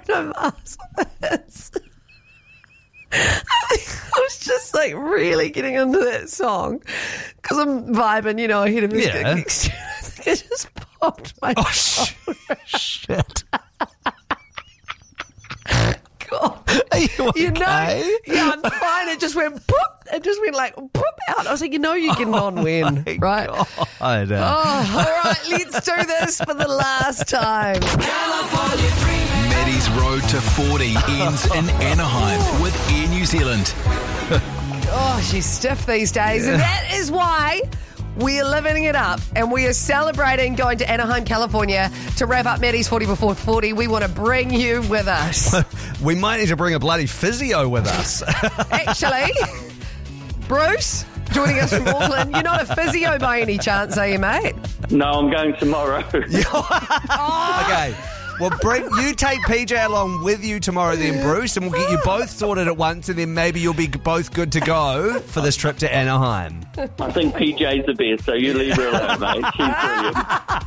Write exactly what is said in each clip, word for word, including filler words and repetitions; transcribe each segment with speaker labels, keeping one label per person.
Speaker 1: Bruno Mars was. I was just like really getting into that song because I'm vibing, you know, ahead of his
Speaker 2: Yeah.
Speaker 1: gig. I think I just popped my
Speaker 2: Oh, sh- shit.
Speaker 1: God.
Speaker 2: Are you okay?
Speaker 1: You know, yeah, I'm fine. It just went poop. It just went like poop out. I was like, you know, you're getting on when,
Speaker 2: My
Speaker 1: right?
Speaker 2: God.
Speaker 1: Oh, all right, let's do this for the last time.
Speaker 3: Maddie's Road to forty ends in Anaheim with Air New Zealand.
Speaker 1: Oh, she's stiff these days, and that is why we are living it up, and we are celebrating going to Anaheim, California to wrap up Maddie's forty before forty. We want to bring you with us.
Speaker 2: We might need to bring a bloody physio with us.
Speaker 1: Actually, Bruce, joining us from Auckland, you're not a physio by any chance, are you, mate?
Speaker 4: No, I'm going tomorrow.
Speaker 2: Okay. Well, bring you take P J along with you tomorrow then, Bruce, and we'll get you both sorted at once, and then maybe you'll be both good to go for this trip to Anaheim.
Speaker 4: I think P J's the best, so you leave her alone, mate. She's brilliant.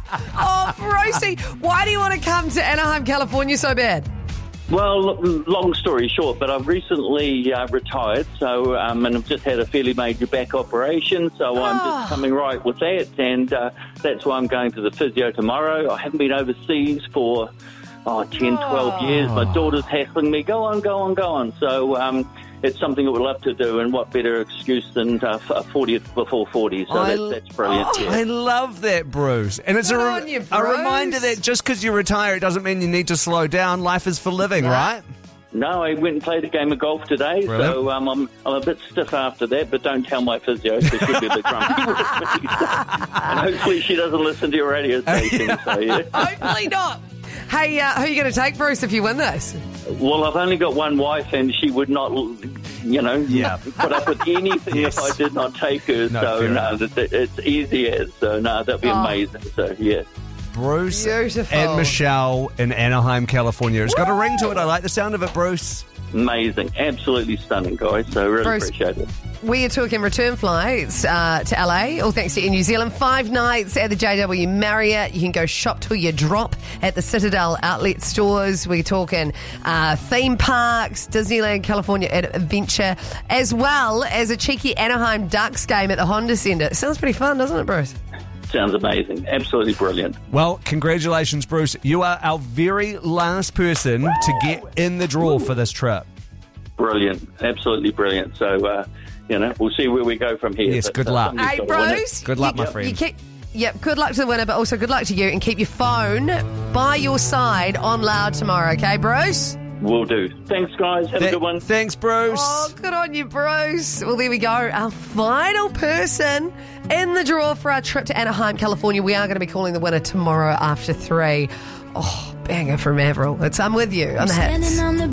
Speaker 1: Oh, Brucey, why do you want to come to Anaheim, California so bad?
Speaker 4: Well, l- long story short, but I've recently uh, retired, so um, and I've just had a fairly major back operation, so I'm
Speaker 1: Oh.
Speaker 4: just coming right with that, and uh, that's why I'm going to the physio tomorrow. I haven't been overseas for oh, ten, twelve years. My daughter's hassling me, go on, go on, go on. So um, it's something I would love to do, and what better excuse than uh, a fortieth before forty, so
Speaker 2: I-
Speaker 4: that's, that's brilliant.
Speaker 2: Oh,
Speaker 4: yeah.
Speaker 2: I love that, Bruce. And it's a,
Speaker 1: Good
Speaker 2: re-
Speaker 1: on you,
Speaker 2: a
Speaker 1: Bruce.
Speaker 2: reminder that just because you retire, it doesn't mean you need to slow down. Life is for living, right?
Speaker 4: No, I went and played a game of golf today,
Speaker 2: Brilliant.
Speaker 4: so um, I'm, I'm a bit stiff after that, but don't tell my physio, because she'll be a bit grumpy with me. And hopefully she doesn't listen to your radio station, so yeah.
Speaker 1: Hopefully not. Hey, uh, who are you going to take, Bruce, if you win this?
Speaker 4: Well, I've only got one wife, and she would not, you know,
Speaker 2: Yeah.
Speaker 4: put up with anything
Speaker 2: Yes.
Speaker 4: if I did not take her,
Speaker 2: No,
Speaker 4: so
Speaker 2: fair
Speaker 4: no,
Speaker 2: enough.
Speaker 4: it's, it's easy as, so no, that'd be
Speaker 1: Oh.
Speaker 4: amazing, so yeah.
Speaker 2: Bruce
Speaker 1: Beautiful.
Speaker 2: and Michelle in Anaheim, California. It's got a ring to it. I like the sound of it, Bruce.
Speaker 4: Amazing, absolutely stunning, guys, so really
Speaker 1: Bruce.
Speaker 4: appreciate it.
Speaker 1: We are talking return flights uh, to L A, all thanks to Air New Zealand. Five nights at the J W Marriott. You can go shop till you drop at the Citadel outlet stores. We're talking uh, theme parks, Disneyland, California Adventure, as well as a cheeky Anaheim Ducks game at the Honda Center. Sounds pretty fun, doesn't it, Bruce?
Speaker 4: Sounds amazing, absolutely brilliant.
Speaker 2: Well, congratulations, Bruce. You are our very last person to get in the draw for this trip.
Speaker 4: Brilliant, absolutely brilliant. So, uh, you know, we'll see where we go from here.
Speaker 2: Yes,
Speaker 4: but,
Speaker 2: good
Speaker 4: uh,
Speaker 2: luck.
Speaker 4: somebody's
Speaker 1: Hey,
Speaker 4: gotta win it.
Speaker 1: Bruce.
Speaker 2: Good luck,
Speaker 1: you,
Speaker 2: my friend.
Speaker 1: You keep, yep, good luck to the winner, but also good luck to you, and keep your phone by your side on loud tomorrow, okay, Bruce?
Speaker 4: Will do. Thanks, guys. Have a
Speaker 2: Th-
Speaker 4: good one.
Speaker 2: Thanks, Bruce.
Speaker 1: Oh, good on you, Bruce. Well, there we go. Our final person in the draw for our trip to Anaheim, California. We are going to be calling the winner tomorrow after three. Oh, banger from Avril. It's I'm With You on the Hits.
Speaker 5: Standing on the